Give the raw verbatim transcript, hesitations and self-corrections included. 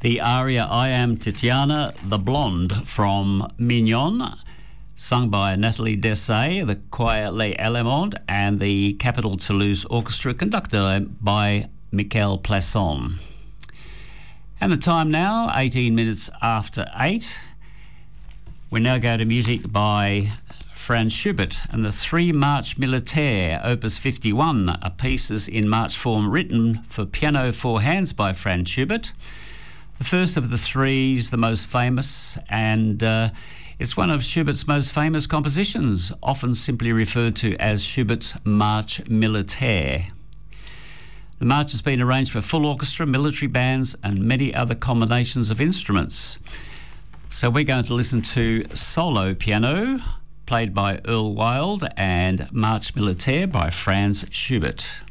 The aria I Am Titiana the Blonde from Mignon, sung by Nathalie Dessay, the choir Les Allemands, and the Capital Toulouse Orchestra, conducted by Michael Plasson. And the time now, eighteen minutes after eight. We now go to music by Franz Schubert and the Three March Militaire, Opus fifty-one, are pieces in march form written for piano four hands by Franz Schubert. The first of the three is the most famous, and uh, it's one of Schubert's most famous compositions, often simply referred to as Schubert's March Militaire. The march has been arranged for full orchestra, military bands, and many other combinations of instruments. So we're going to listen to solo piano, played by Earl Wild, and March Militaire by Franz Schubert.